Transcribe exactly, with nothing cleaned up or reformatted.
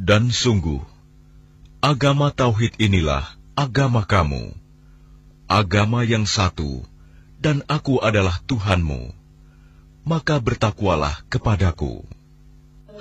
Dan sungguh, agama tauhid inilah agama kamu, agama yang satu, dan Aku adalah Tuhanmu. Maka bertakwalah kepadaku.